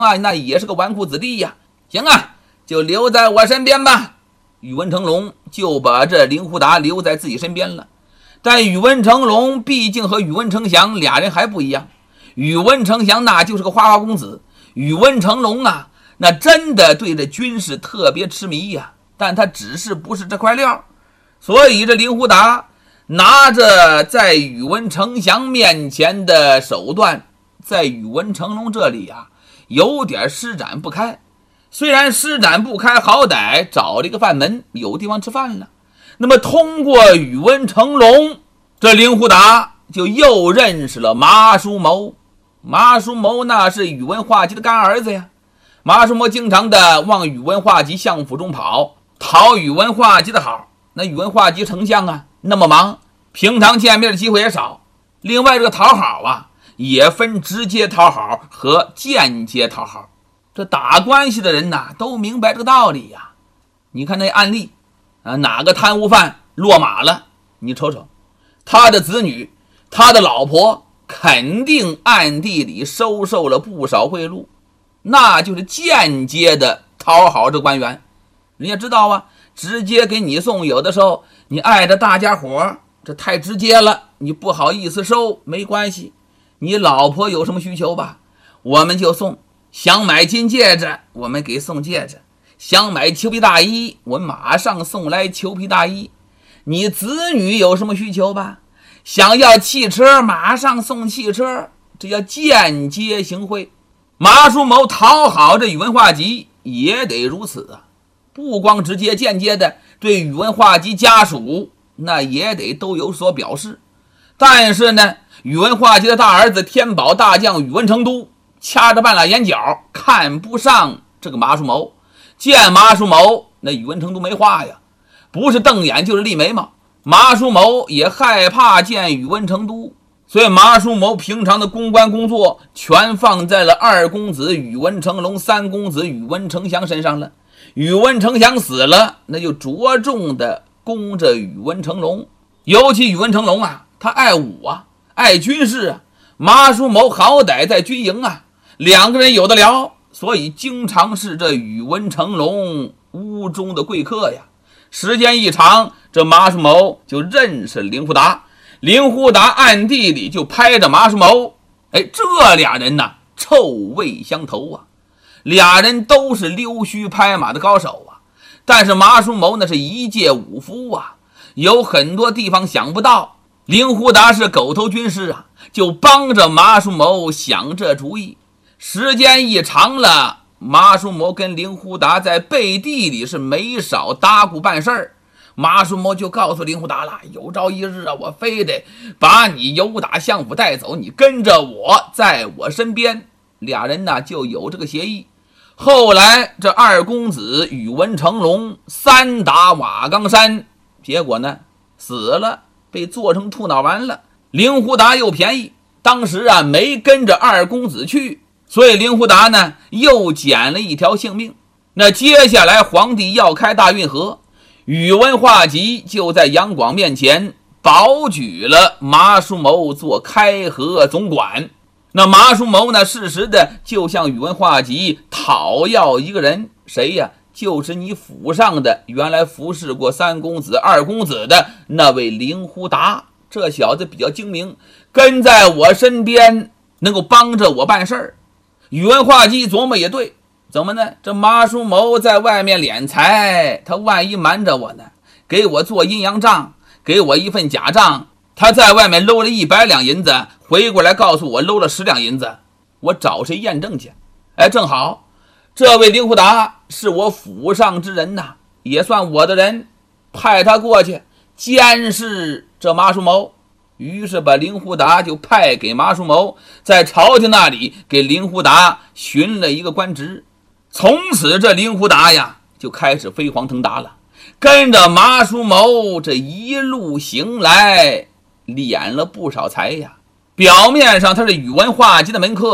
那也是个纨绔子弟呀。行啊，就留在我身边吧。宇文成龙就把这林狐达留在自己身边了。但宇文成龙毕竟和宇文成祥俩人还不一样，宇文成祥那就是个花花公子，宇文成龙啊，那真的对这军事特别痴迷呀，但他只是不是这块料。所以这林狐达拿着在宇文成祥面前的手段，在宇文成龙这里啊，有点施展不开。虽然施展不开，好歹找了一个饭门，有地方吃饭了。那么通过宇文成龙，这林狐达就又认识了麻叔谋。麻叔谋那是宇文化及的干儿子呀。麻叔谋经常的往宇文化及相府中跑，讨宇文化及的好。那宇文化及丞相啊，那么忙，平常见面的机会也少。另外这个讨好啊，也分直接讨好和间接讨好。这打关系的人呐，都明白这个道理呀。你看那案例啊，哪个贪污犯落马了，你瞅瞅，他的子女，他的老婆肯定暗地里收受了不少贿赂，那就是间接的讨好这官员。人家知道啊，直接给你送，有的时候你碍着大家伙，这太直接了，你不好意思收，没关系，你老婆有什么需求吧，我们就送。想买金戒指，我们给送戒指；想买裘皮大衣，我们马上送来裘皮大衣。你子女有什么需求吧？想要汽车，马上送汽车。这叫间接行贿。麻叔谋讨好这宇文化及也得如此啊，不光直接，间接的对宇文化及家属那也得都有所表示。但是呢，宇文化及的大儿子天宝大将宇文成都掐着半拉眼角，看不上这个麻叔谋。见麻叔谋，那宇文成都没话呀，不是瞪眼就是立眉毛。麻叔谋也害怕见宇文成都，所以麻叔谋平常的公关工作全放在了二公子宇文成龙、三公子宇文成祥身上了。宇文成祥死了，那就着重的攻着宇文成龙。尤其宇文成龙啊，他爱武啊，爱军事啊。麻叔谋好歹在军营啊，两个人有的聊，所以经常是这宇文成龙屋中的贵客呀。时间一长，这麻叔谋就认识林狐达，林狐达暗地里就拍着麻叔谋，这俩人呐，臭味相投啊。俩人都是溜须拍马的高手啊，但是麻叔谋那是一介武夫啊，有很多地方想不到。林狐达是狗头军师啊，就帮着麻叔谋想这主意。时间一长了，麻叔谋跟林狐达在背地里是没少搭鼓办事儿。麻叔谋就告诉林狐达了，有朝一日啊，我非得把你由打相府带走，你跟着我，在我身边。俩人呢就有这个协议。后来这二公子宇文成龙三打瓦岗山，结果呢死了，被做成兔脑丸了。林狐达又便宜，当时啊没跟着二公子去，所以林狐达呢又捡了一条性命。那接下来皇帝要开大运河，宇文化及就在杨广面前保举了麻叔谋做开河总管。那麻叔谋呢，适时的就向宇文化及讨要一个人，谁呀？就是你府上的原来服侍过三公子、二公子的那位林狐达。这小子比较精明，跟在我身边，能够帮着我办事儿。宇文化及琢磨也对，怎么呢？这麻叔谋在外面敛财，他万一瞒着我呢，给我做阴阳账，给我一份假账，他在外面搂了100两银子，回过来告诉我搂了10两银子，我找谁验证去？正好这位林狐达是我府上之人呐，也算我的人，派他过去监视这麻叔谋。于是把林狐达就派给麻叔谋，在朝廷那里给林狐达寻了一个官职。从此这林狐达呀就开始飞黄腾达了，跟着麻叔谋这一路行来，敛了不少财呀。表面上他是宇文化及的门客，